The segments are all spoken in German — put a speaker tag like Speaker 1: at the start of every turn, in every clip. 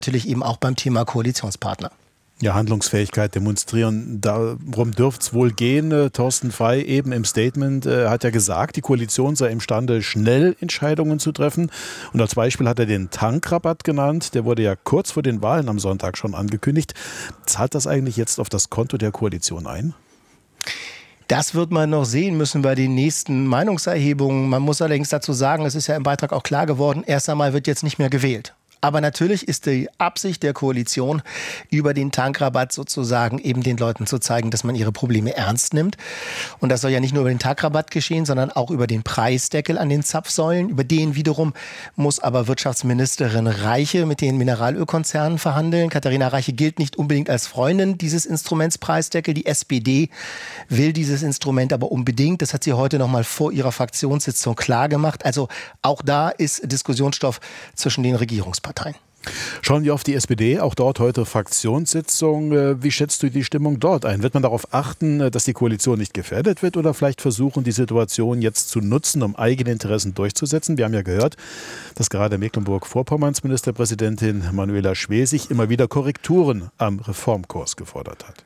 Speaker 1: natürlich eben auch beim Thema Koalitionspartner.
Speaker 2: Ja, Handlungsfähigkeit demonstrieren, darum dürfte es wohl gehen. Thorsten Frey eben im Statement hat ja gesagt, die Koalition sei imstande, schnell Entscheidungen zu treffen. Und als Beispiel hat er den Tankrabatt genannt. Der wurde ja kurz vor den Wahlen am Sonntag schon angekündigt. Zahlt das eigentlich jetzt auf das Konto der Koalition ein?
Speaker 1: Das wird man noch sehen müssen bei den nächsten Meinungserhebungen. Man muss allerdings dazu sagen, es ist ja im Beitrag auch klar geworden, erst einmal wird jetzt nicht mehr gewählt. Aber natürlich ist die Absicht der Koalition, über den Tankrabatt sozusagen eben den Leuten zu zeigen, dass man ihre Probleme ernst nimmt. Und das soll ja nicht nur über den Tankrabatt geschehen, sondern auch über den Preisdeckel an den Zapfsäulen. Über den wiederum muss aber Wirtschaftsministerin Reiche mit den Mineralölkonzernen verhandeln. Katharina Reiche gilt nicht unbedingt als Freundin dieses Instruments Preisdeckel. Die SPD will dieses Instrument aber unbedingt. Das hat sie heute noch mal vor ihrer Fraktionssitzung klar gemacht. Also auch da ist Diskussionsstoff zwischen den Regierungsparteien.
Speaker 2: Schauen wir auf die SPD, auch dort heute Fraktionssitzung. Wie schätzt du die Stimmung dort ein? Wird man darauf achten, dass die Koalition nicht gefährdet wird oder vielleicht versuchen, die Situation jetzt zu nutzen, um eigene Interessen durchzusetzen? Wir haben ja gehört, dass gerade Mecklenburg-Vorpommerns Ministerpräsidentin Manuela Schwesig immer wieder Korrekturen am Reformkurs gefordert hat.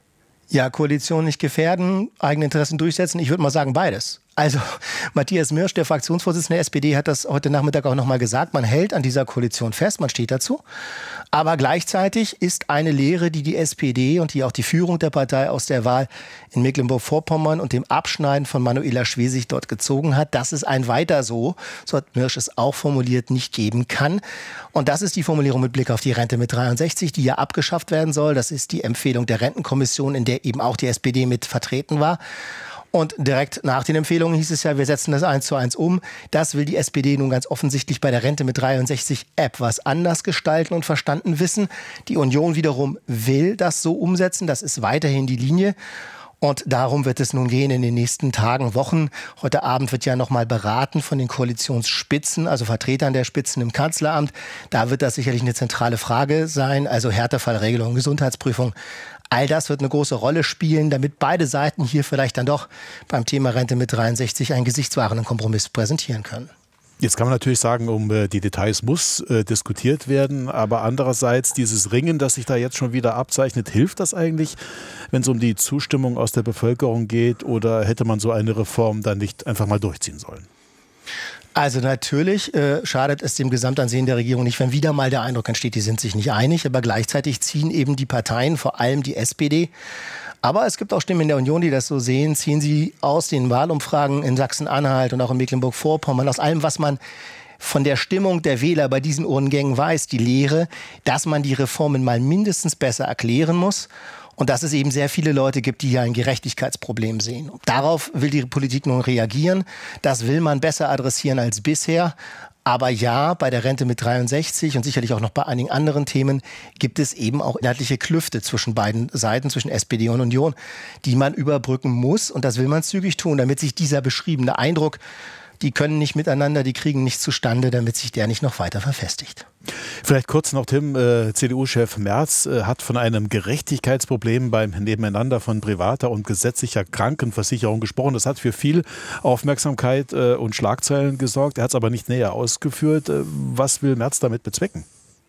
Speaker 1: Ja, Koalition nicht gefährden, eigene Interessen durchsetzen. Ich würde mal sagen beides. Also Matthias Mirsch, der Fraktionsvorsitzende der SPD, hat das heute Nachmittag auch nochmal gesagt. Man hält an dieser Koalition fest, man steht dazu. Aber gleichzeitig ist eine Lehre, die die SPD und die auch die Führung der Partei aus der Wahl in Mecklenburg-Vorpommern und dem Abschneiden von Manuela Schwesig dort gezogen hat, dass es ein Weiter so hat Mirsch es auch formuliert, nicht geben kann. Und das ist die Formulierung mit Blick auf die Rente mit 63, die ja abgeschafft werden soll. Das ist die Empfehlung der Rentenkommission, in der eben auch die SPD mit vertreten war. Und direkt nach den Empfehlungen hieß es ja, wir setzen das 1:1 um. Das will die SPD nun ganz offensichtlich bei der Rente mit 63 etwas anders gestalten und verstanden wissen. Die Union wiederum will das so umsetzen. Das ist weiterhin die Linie. Und darum wird es nun gehen in den nächsten Tagen, Wochen. Heute Abend wird ja nochmal beraten von den Koalitionsspitzen, also Vertretern der Spitzen im Kanzleramt. Da wird das sicherlich eine zentrale Frage sein, also Härtefallregelung, Gesundheitsprüfung. All das wird eine große Rolle spielen, damit beide Seiten hier vielleicht dann doch beim Thema Rente mit 63 einen gesichtswahrenden Kompromiss präsentieren können.
Speaker 2: Jetzt kann man natürlich sagen, um die Details muss diskutiert werden, aber andererseits dieses Ringen, das sich da jetzt schon wieder abzeichnet, hilft das eigentlich, wenn es um die Zustimmung aus der Bevölkerung geht, oder hätte man so eine Reform dann nicht einfach mal durchziehen sollen?
Speaker 1: Also natürlich schadet es dem Gesamtansehen der Regierung nicht, wenn wieder mal der Eindruck entsteht, die sind sich nicht einig, aber gleichzeitig ziehen eben die Parteien, vor allem die SPD, aber es gibt auch Stimmen in der Union, die das so sehen, ziehen sie aus den Wahlumfragen in Sachsen-Anhalt und auch in Mecklenburg-Vorpommern, aus allem, was man von der Stimmung der Wähler bei diesen Urnengängen weiß, die Lehre, dass man die Reformen mal mindestens besser erklären muss. Und dass es eben sehr viele Leute gibt, die hier ein Gerechtigkeitsproblem sehen. Darauf will die Politik nun reagieren. Das will man besser adressieren als bisher. Aber ja, bei der Rente mit 63 und sicherlich auch noch bei einigen anderen Themen gibt es eben auch inhaltliche Klüfte zwischen beiden Seiten, zwischen SPD und Union, die man überbrücken muss. Und das will man zügig tun, damit sich dieser beschriebene Eindruck, die können nicht miteinander, die kriegen nichts zustande, damit sich der nicht noch weiter verfestigt.
Speaker 2: Vielleicht kurz noch, Tim, CDU-Chef Merz hat von einem Gerechtigkeitsproblem beim Nebeneinander von privater und gesetzlicher Krankenversicherung gesprochen. Das hat für viel Aufmerksamkeit und Schlagzeilen gesorgt. Er hat es aber nicht näher ausgeführt. Was will Merz damit bezwecken?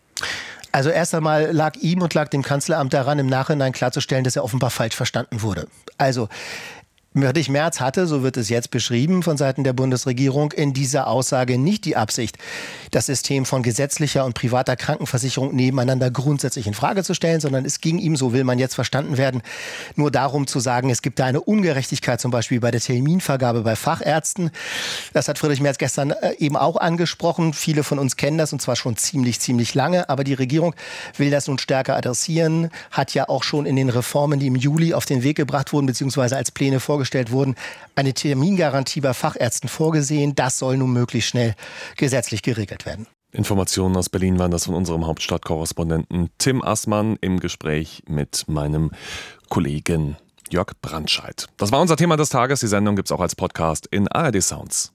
Speaker 1: Also erst einmal lag ihm und lag dem Kanzleramt daran, im Nachhinein klarzustellen, dass er offenbar falsch verstanden wurde. Also Friedrich Merz hatte, so wird es jetzt beschrieben von Seiten der Bundesregierung, in dieser Aussage nicht die Absicht, das System von gesetzlicher und privater Krankenversicherung nebeneinander grundsätzlich in Frage zu stellen, sondern es ging ihm, so will man jetzt verstanden werden, nur darum zu sagen, es gibt da eine Ungerechtigkeit zum Beispiel bei der Terminvergabe bei Fachärzten. Das hat Friedrich Merz gestern eben auch angesprochen. Viele von uns kennen das und zwar schon ziemlich lange, aber die Regierung will das nun stärker adressieren, hat ja auch schon in den Reformen, die im Juli auf den Weg gebracht wurden, beziehungsweise als Pläne vorgestellt wurden, eine Termingarantie bei Fachärzten vorgesehen. Das soll nun möglichst schnell gesetzlich geregelt werden.
Speaker 3: Informationen aus Berlin waren das von unserem Hauptstadtkorrespondenten Tim Assmann im Gespräch mit meinem Kollegen Jörg Brandscheid. Das war unser Thema des Tages. Die Sendung gibt es auch als Podcast in ARD Sounds.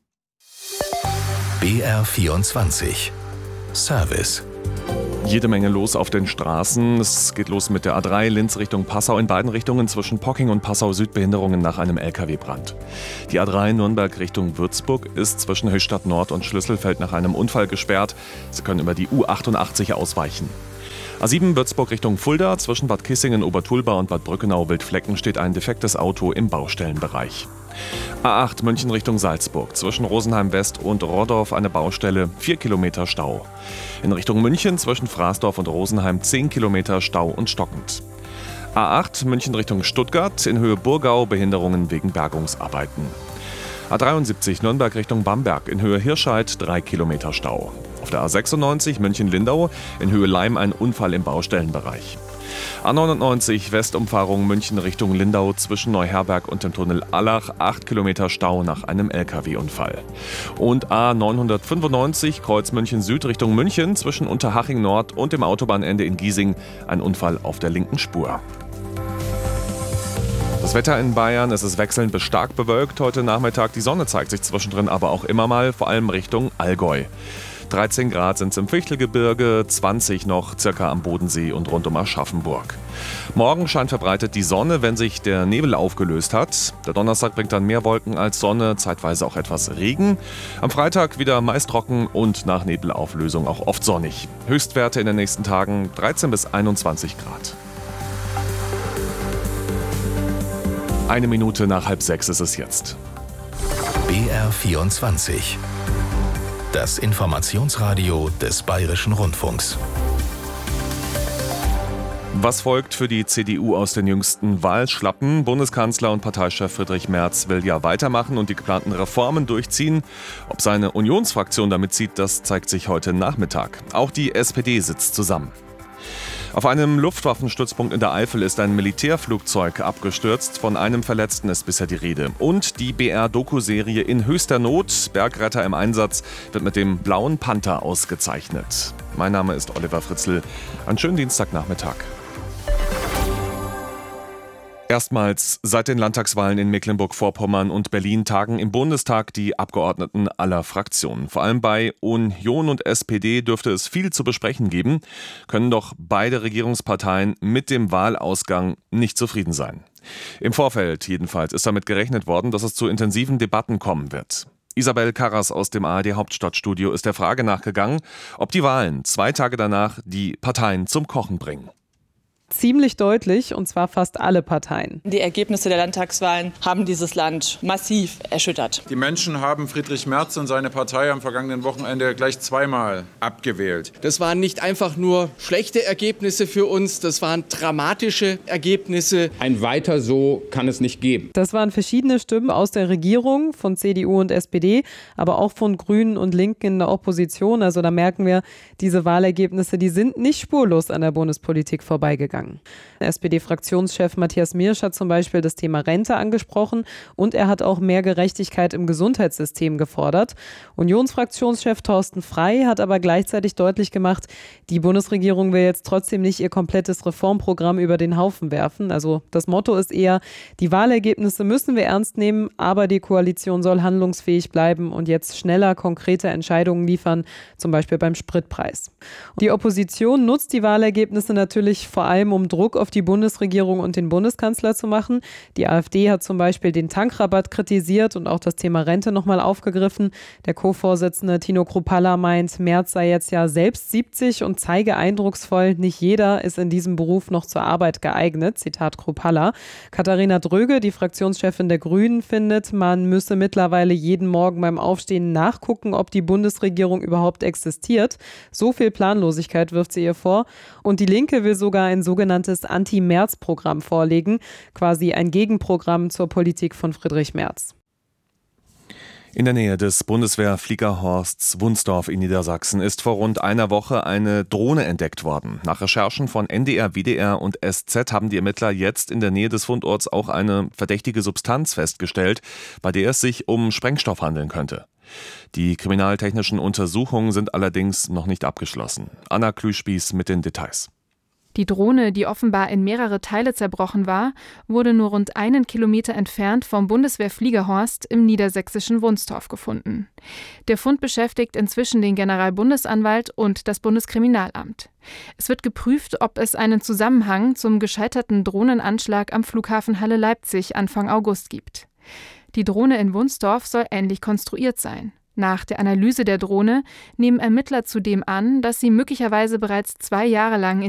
Speaker 4: BR24 Service.
Speaker 3: Jede Menge los auf den Straßen. Es geht los mit der A3 Linz Richtung Passau. In beiden Richtungen zwischen Pocking und Passau Südbehinderungen nach einem LKW-Brand. Die A3 Nürnberg Richtung Würzburg ist zwischen Höchstadt Nord und Schlüsselfeld nach einem Unfall gesperrt. Sie können über die U88 ausweichen. A7 Würzburg Richtung Fulda, zwischen Bad Kissingen, Obertulba und Bad Brückenau-Wildflecken steht ein defektes Auto im Baustellenbereich. A8 München Richtung Salzburg, zwischen Rosenheim West und Rohrdorf eine Baustelle, 4 Kilometer Stau. In Richtung München zwischen Fraßdorf und Rosenheim 10 Kilometer Stau und stockend. A8 München Richtung Stuttgart, in Höhe Burgau Behinderungen wegen Bergungsarbeiten. A73 Nürnberg Richtung Bamberg, in Höhe Hirscheid 3 Kilometer Stau. Auf der A96 München-Lindau, in Höhe Leim ein Unfall im Baustellenbereich. A99 Westumfahrung München Richtung Lindau zwischen Neuherberg und dem Tunnel Allach 8 Kilometer Stau nach einem LKW-Unfall. Und A995 Kreuz München Süd Richtung München zwischen Unterhaching Nord und dem Autobahnende in Giesing ein Unfall auf der linken Spur. Das Wetter in Bayern, es ist wechselnd bis stark bewölkt heute Nachmittag. Die Sonne zeigt sich zwischendrin aber auch immer mal, vor allem Richtung Allgäu. 13 Grad sind es im Fichtelgebirge, 20 noch circa am Bodensee und rund um Aschaffenburg. Morgen scheint verbreitet die Sonne, wenn sich der Nebel aufgelöst hat. Der Donnerstag bringt dann mehr Wolken als Sonne, zeitweise auch etwas Regen. Am Freitag wieder meist trocken und nach Nebelauflösung auch oft sonnig. Höchstwerte in den nächsten Tagen 13 bis 21 Grad. 1 Minute nach 5:30 ist es jetzt.
Speaker 4: BR24. Das Informationsradio des Bayerischen Rundfunks.
Speaker 3: Was folgt für die CDU aus den jüngsten Wahlschlappen? Bundeskanzler und Parteichef Friedrich Merz will ja weitermachen und die geplanten Reformen durchziehen. Ob seine Unionsfraktion damit zieht, das zeigt sich heute Nachmittag. Auch die SPD sitzt zusammen. Auf einem Luftwaffenstützpunkt in der Eifel ist ein Militärflugzeug abgestürzt. Von einem Verletzten ist bisher die Rede. Und die BR-Doku-Serie In höchster Not, Bergretter im Einsatz, wird mit dem Blauen Panther ausgezeichnet. Mein Name ist Oliver Fritzl. Einen schönen Dienstagnachmittag. Erstmals seit den Landtagswahlen in Mecklenburg-Vorpommern und Berlin tagen im Bundestag die Abgeordneten aller Fraktionen. Vor allem bei Union und SPD dürfte es viel zu besprechen geben, können doch beide Regierungsparteien mit dem Wahlausgang nicht zufrieden sein. Im Vorfeld jedenfalls ist damit gerechnet worden, dass es zu intensiven Debatten kommen wird. Isabel Karras aus dem ARD-Hauptstadtstudio ist der Frage nachgegangen, ob die Wahlen 2 Tage danach die Parteien zum Kochen bringen.
Speaker 5: Ziemlich deutlich, und zwar fast alle Parteien.
Speaker 6: Die Ergebnisse der Landtagswahlen haben dieses Land massiv erschüttert.
Speaker 7: Die Menschen haben Friedrich Merz und seine Partei am vergangenen Wochenende gleich zweimal abgewählt.
Speaker 8: Das waren nicht einfach nur schlechte Ergebnisse für uns, das waren dramatische Ergebnisse.
Speaker 9: Ein Weiter so kann es nicht geben.
Speaker 5: Das waren verschiedene Stimmen aus der Regierung, von CDU und SPD, aber auch von Grünen und Linken in der Opposition. Also da merken wir, diese Wahlergebnisse, die sind nicht spurlos an der Bundespolitik vorbeigegangen. SPD-Fraktionschef Matthias Mirsch hat zum Beispiel das Thema Rente angesprochen und er hat auch mehr Gerechtigkeit im Gesundheitssystem gefordert. Unionsfraktionschef Thorsten Frey hat aber gleichzeitig deutlich gemacht, die Bundesregierung will jetzt trotzdem nicht ihr komplettes Reformprogramm über den Haufen werfen. Also das Motto ist eher, die Wahlergebnisse müssen wir ernst nehmen, aber die Koalition soll handlungsfähig bleiben und jetzt schneller konkrete Entscheidungen liefern, zum Beispiel beim Spritpreis. Die Opposition nutzt die Wahlergebnisse natürlich vor allem, um Druck auf die Bundesregierung und den Bundeskanzler zu machen. Die AfD hat zum Beispiel den Tankrabatt kritisiert und auch das Thema Rente nochmal aufgegriffen. Der Co-Vorsitzende Tino Kruppalla meint, Merz sei jetzt ja selbst 70 und zeige eindrucksvoll, nicht jeder ist in diesem Beruf noch zur Arbeit geeignet. Zitat Kruppalla. Katharina Dröge, die Fraktionschefin der Grünen, findet, man müsse mittlerweile jeden Morgen beim Aufstehen nachgucken, ob die Bundesregierung überhaupt existiert. So viel Planlosigkeit wirft sie ihr vor. Und die Linke will sogar ein sogenanntes Anti-Merz-Programm vorlegen, quasi ein Gegenprogramm zur Politik von Friedrich Merz.
Speaker 3: In der Nähe des Bundeswehrfliegerhorsts Wunsdorf in Niedersachsen ist vor rund einer Woche eine Drohne entdeckt worden. Nach Recherchen von NDR, WDR und SZ haben die Ermittler jetzt in der Nähe des Fundorts auch eine verdächtige Substanz festgestellt, bei der es sich um Sprengstoff handeln könnte. Die kriminaltechnischen Untersuchungen sind allerdings noch nicht abgeschlossen. Anna Klüspieß mit den Details.
Speaker 10: Die Drohne, die offenbar in mehrere Teile zerbrochen war, wurde nur rund 1 Kilometer entfernt vom Bundeswehrfliegerhorst im niedersächsischen Wunstorf gefunden. Der Fund beschäftigt inzwischen den Generalbundesanwalt und das Bundeskriminalamt. Es wird geprüft, ob es einen Zusammenhang zum gescheiterten Drohnenanschlag am Flughafen Halle-Leipzig Anfang August gibt. Die Drohne in Wunstorf soll ähnlich konstruiert sein. Nach der Analyse der Drohne nehmen Ermittler zudem an, dass sie möglicherweise bereits 2 Jahre lang